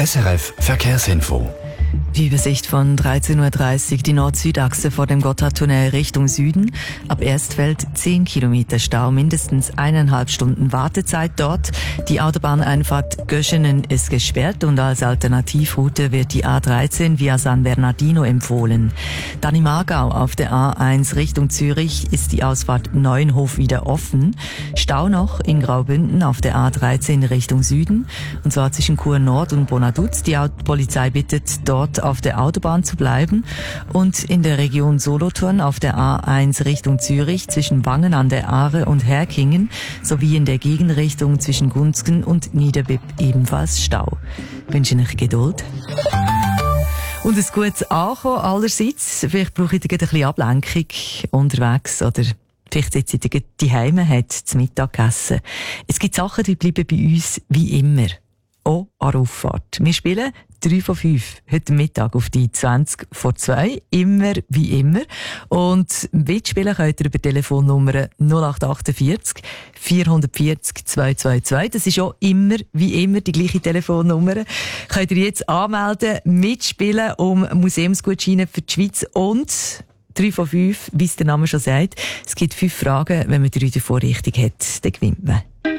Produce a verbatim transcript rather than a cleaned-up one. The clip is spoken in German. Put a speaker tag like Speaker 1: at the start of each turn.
Speaker 1: S R F Verkehrsinfo.
Speaker 2: Die Übersicht von dreizehn Uhr dreißig, die Nord-Süd-Achse vor dem Gotthardtunnel Richtung Süden. Ab Erstfeld zehn Kilometer Stau, mindestens eineinhalb Stunden Wartezeit dort. Die Autobahneinfahrt Göschenen ist gesperrt und als Alternativroute wird die A dreizehn via San Bernardino empfohlen. Dann im Aargau auf der A eins Richtung Zürich ist die Ausfahrt Neuenhof wieder offen. Stau noch in Graubünden auf der A dreizehn Richtung Süden, und zwar zwischen Chur Nord und Bonaduz. Die Polizei bittet dort auf der Autobahn zu bleiben, und in der Region Solothurn auf der A eins Richtung Zürich zwischen Wangen an der Aare und Herkingen sowie in der Gegenrichtung zwischen Gunzgen und Niederbipp ebenfalls Stau. Ich wünsche euch Geduld. Und ein gutes Ankommen allerseits. Vielleicht brauche ich ein bisschen Ablenkung unterwegs oder vielleicht sitzt ihr die Heime, hat zum Mittag gegessen. Es gibt Sachen, die bleiben bei uns wie immer. Auch an der Auffahrt. Wir spielen drei von fünf heute Mittag auf die zwanzig vor zwei. Immer wie immer. Und mitspielen könnt ihr über Telefonnummer null acht achtundvierzig vierhundertvierzig zweihundertzweiundzwanzig. Das ist auch immer wie immer die gleiche Telefonnummer. Könnt ihr jetzt anmelden, mitspielen um Museumsgutscheine für die Schweiz und drei von fünf, wie es der Name schon sagt. Es gibt fünf Fragen. Wenn man drei davon richtig hat, dann gewinnt man.